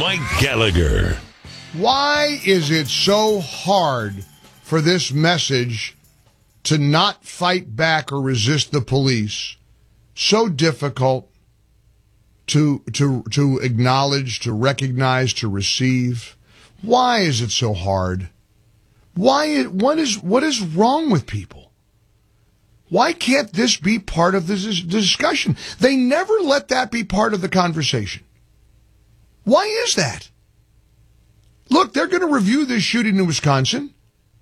Mike Gallagher. Why is it so hard for this message to not fight back or resist the police? So difficult to acknowledge, to recognize, to receive. Why is it so hard? What is wrong with people? Why can't this be part of this discussion? They never let that be part of the conversation. Why is that? Look, they're going to review this shooting in Wisconsin.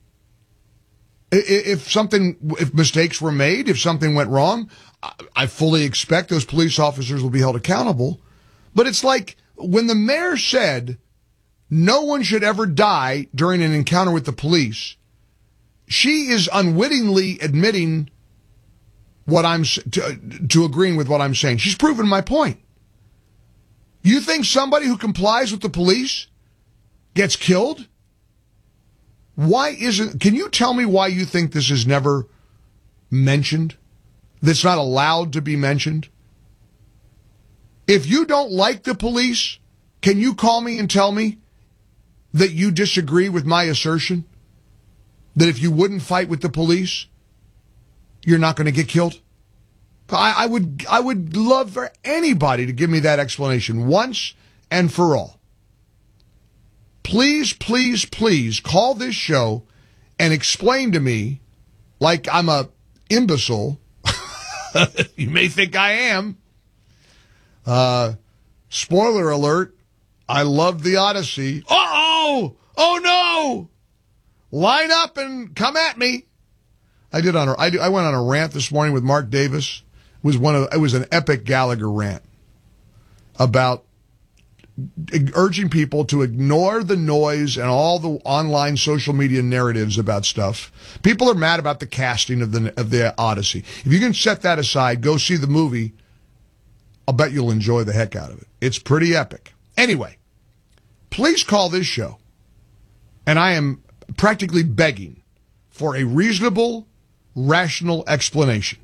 If mistakes were made, if something went wrong, I fully expect those police officers will be held accountable. But it's like when the mayor said no one should ever die during an encounter with the police, she is unwittingly admitting to agreeing with what I'm saying. She's proven my point. You think somebody who complies with the police gets killed? Can you tell me why you think this is never mentioned? That's not allowed to be mentioned? If you don't like the police, can you call me and tell me that you disagree with my assertion? That if you wouldn't fight with the police, you're not going to get killed? I would love for anybody to give me that explanation once and for all. Please, please, please call this show and explain to me, like I'm a imbecile. You may think I am. Spoiler alert. I love the Odyssey. Uh-oh! Oh no! Line up and come at me. I went on a rant this morning with Mark Davis. It was an epic Gallagher rant about urging people to ignore the noise and all the online social media narratives about stuff. People are mad about the casting of the Odyssey. If you can set that aside, go see the movie. I'll bet you'll enjoy the heck out of it. It's pretty epic. Anyway, please call this show. And I am practically begging for a reasonable, rational explanation.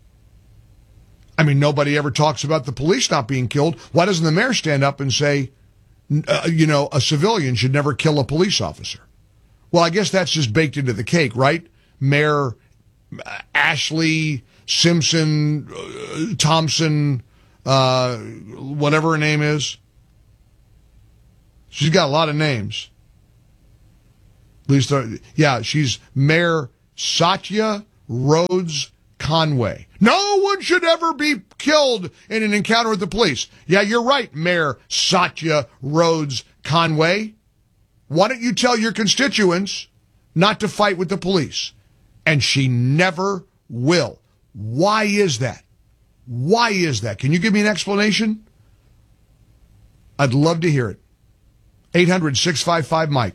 I mean, nobody ever talks about the police not being killed. Why doesn't the mayor stand up and say, a civilian should never kill a police officer? Well, I guess that's just baked into the cake, right? Mayor Ashley Simpson, Thompson, whatever her name is. She's got a lot of names. At least, she's Mayor Satya Rhodes Conway. No one should ever be killed in an encounter with the police. Yeah, you're right, Mayor Satya Rhodes Conway. Why don't you tell your constituents not to fight with the police? And she never will. Why is that? Why is that? Can you give me an explanation? I'd love to hear it. 800-655-MIKE.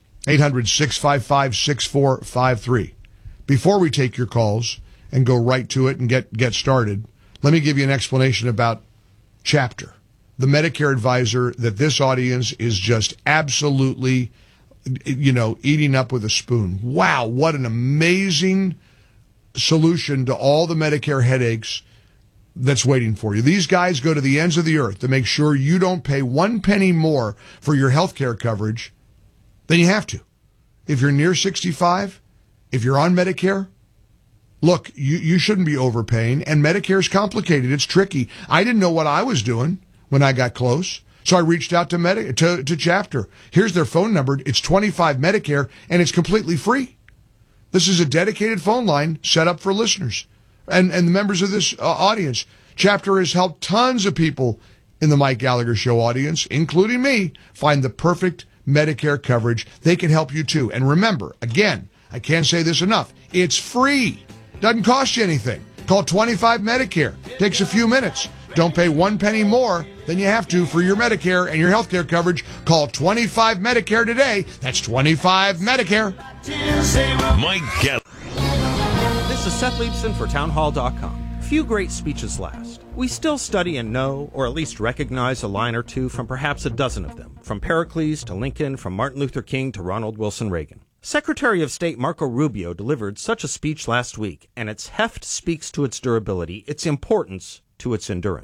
800-655-6453. Before we take your calls and go right to it and get started, let me give you an explanation about Chapter, the Medicare advisor that this audience is just absolutely, eating up with a spoon. Wow, what an amazing solution to all the Medicare headaches that's waiting for you. These guys go to the ends of the earth to make sure you don't pay 1 penny more for your health care coverage than you have to. If you're near 65, if you're on Medicare, look, you shouldn't be overpaying, and Medicare is complicated. It's tricky. I didn't know what I was doing when I got close, so I reached out to Chapter. Here's their phone number. It's 25 Medicare, and it's completely free. This is a dedicated phone line set up for listeners and the members of this audience. Chapter has helped tons of people in the Mike Gallagher Show audience, including me, find the perfect Medicare coverage. They can help you too. And remember, again, I can't say this enough, it's free. Doesn't cost you anything. Call 25 Medicare. Takes a few minutes. Don't pay 1 penny more than you have to for your Medicare and your health care coverage. Call 25 Medicare today. That's 25 Medicare. Mike Gallagher. This is Seth Leibson for townhall.com. Few great speeches last. We still study and know, or at least recognize a line or two from perhaps a dozen of them. From Pericles to Lincoln, from Martin Luther King to Ronald Wilson Reagan. Secretary of State Marco Rubio delivered such a speech last week, and its heft speaks to its durability, its importance to its endurance.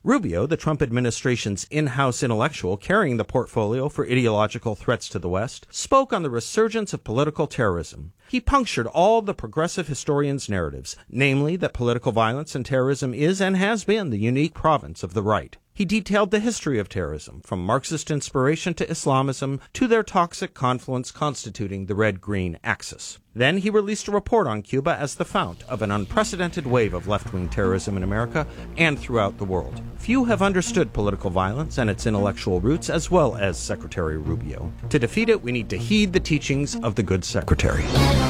Rubio, the Trump administration's in-house intellectual carrying the portfolio for ideological threats to the West, spoke on the resurgence of political terrorism. He punctured all the progressive historians' narratives, namely that political violence and terrorism is and has been the unique province of the right. He detailed the history of terrorism, from Marxist inspiration to Islamism to their toxic confluence constituting the red-green axis. Then he released a report on Cuba as the fount of an unprecedented wave of left-wing terrorism in America and throughout the world. Few have understood political violence and its intellectual roots as well as Secretary Rubio. To defeat it, we need to heed the teachings of the good secretary.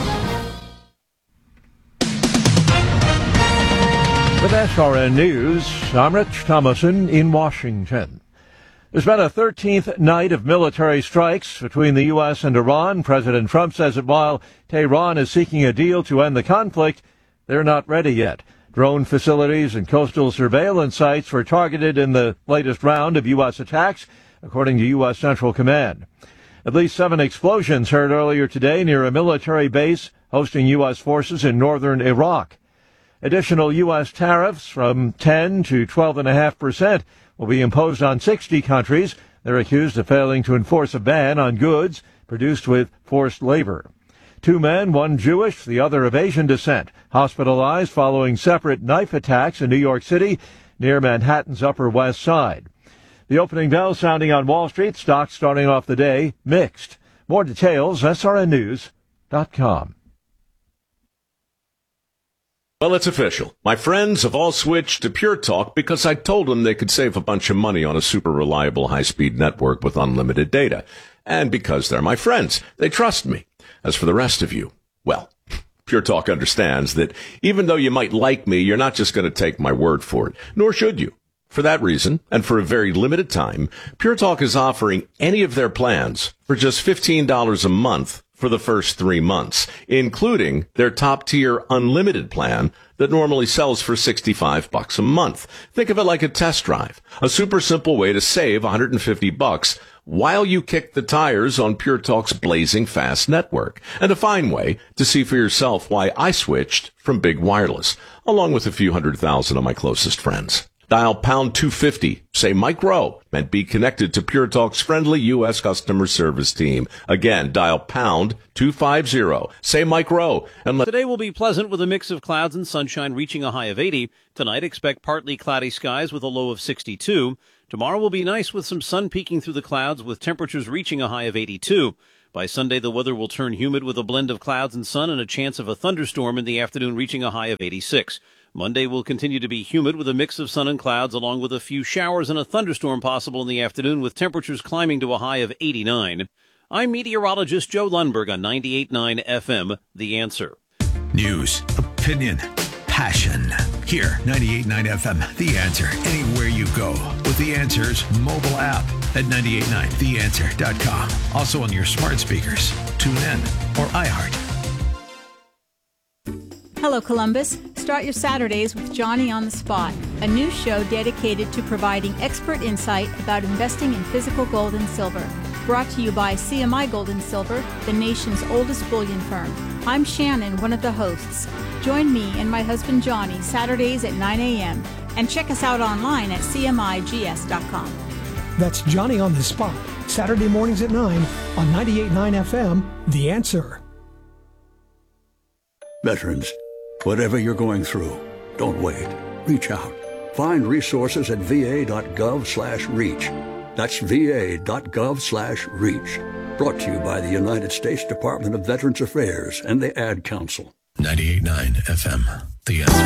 With SRN News, I'm Rich Thomason in Washington. There's been a 13th night of military strikes between the U.S. and Iran. President Trump says that while Tehran is seeking a deal to end the conflict, they're not ready yet. Drone facilities and coastal surveillance sites were targeted in the latest round of U.S. attacks, according to U.S. Central Command. At least 7 explosions heard earlier today near a military base hosting U.S. forces in northern Iraq. Additional U.S. tariffs from 10 to 12.5% will be imposed on 60 countries. They're accused of failing to enforce a ban on goods produced with forced labor. 2 men, one Jewish, the other of Asian descent, hospitalized following separate knife attacks in New York City near Manhattan's Upper West Side. The opening bell sounding on Wall Street, stocks starting off the day mixed. More details, srnnews.com. Well, it's official. My friends have all switched to Pure Talk because I told them they could save a bunch of money on a super reliable high-speed network with unlimited data. And because they're my friends, they trust me. As for the rest of you, well, Pure Talk understands that even though you might like me, you're not just going to take my word for it, nor should you. For that reason, and for a very limited time, Pure Talk is offering any of their plans for just $15 a month for the first 3 months, including their top-tier unlimited plan that normally sells for $65 a month. Think of it like a test drive, a super simple way to save $150 while you kick the tires on Pure Talk's blazing fast network, and a fine way to see for yourself why I switched from big wireless, along with a few 100,000 of my closest friends. Dial pound 250, say Mike Rowe, and be connected to Pure Talk's friendly U.S. customer service team. Again, dial pound 250, say Mike Rowe. And Today will be pleasant with a mix of clouds and sunshine reaching a high of 80. Tonight, expect partly cloudy skies with a low of 62. Tomorrow will be nice with some sun peeking through the clouds with temperatures reaching a high of 82. By Sunday, the weather will turn humid with a blend of clouds and sun and a chance of a thunderstorm in the afternoon reaching a high of 86. Monday will continue to be humid with a mix of sun and clouds along with a few showers and a thunderstorm possible in the afternoon with temperatures climbing to a high of 89. I'm meteorologist Joe Lundberg on 98.9 FM, The Answer. News, opinion, passion. Here, 98.9 FM, The Answer. Anywhere you go with The Answer's mobile app at 98.9theanswer.com. Also on your smart speakers. Tune in or iHeart. Hello, Columbus. Start your Saturdays with Johnny on the Spot, a new show dedicated to providing expert insight about investing in physical gold and silver. Brought to you by CMI Gold and Silver, the nation's oldest bullion firm. I'm Shannon, one of the hosts. Join me and my husband Johnny Saturdays at 9 a.m. and check us out online at cmigs.com. That's Johnny on the Spot, Saturday mornings at 9 on 98.9 FM, The Answer. Veterans, whatever you're going through, don't wait. Reach out. Find resources at va.gov/reach. That's va.gov/reach. Brought to you by the United States Department of Veterans Affairs and the Ad Council. 98.9 FM, The Answer.